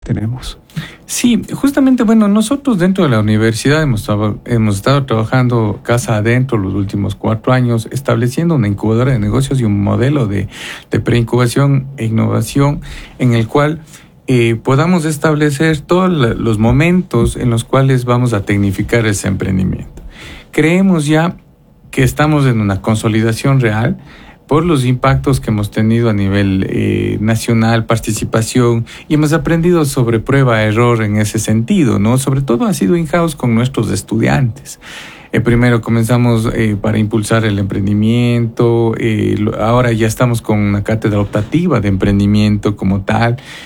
tenemos. Sí, justamente, bueno, nosotros dentro de la universidad hemos estado trabajando casa adentro los últimos 4 años, estableciendo una incubadora de negocios y un modelo de preincubación e innovación en el cual podamos establecer todos los momentos en los cuales vamos a tecnificar ese emprendimiento. Creemos ya que estamos en una consolidación real por los impactos que hemos tenido a nivel nacional, participación, y hemos aprendido sobre prueba-error en ese sentido, ¿no? Sobre todo ha sido in-house con nuestros estudiantes. Primero comenzamos para impulsar el emprendimiento, ahora ya estamos con una cátedra optativa de emprendimiento como tal,